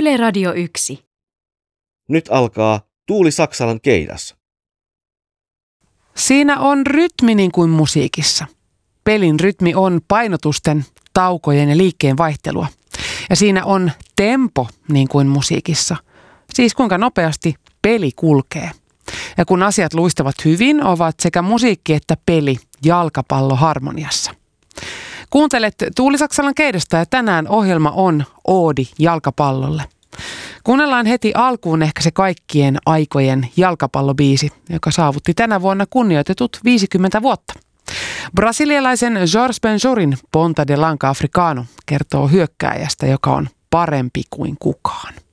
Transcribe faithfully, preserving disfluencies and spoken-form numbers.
Yle Radio yksi. Nyt alkaa Tuuli Saksalan keidas. Siinä on rytmi niin kuin musiikissa. Pelin rytmi on painotusten, taukojen ja liikkeen vaihtelua. Ja siinä on tempo niin kuin musiikissa. Siis kuinka nopeasti peli kulkee. Ja kun asiat luistavat hyvin, ovat sekä musiikki että peli jalkapallo harmoniassa. Kuuntelet Tuuli Saksalan keidasta ja tänään ohjelma on Oodi jalkapallolle. Kuunnellaan heti alkuun ehkä se kaikkien aikojen jalkapallobiisi, joka saavutti tänä vuonna kunnioitetut viisikymmentä vuotta. Brasilialaisen Jorge Benjurin Ponta de Lanka Africano kertoo hyökkääjästä, joka on parempi kuin kukaan.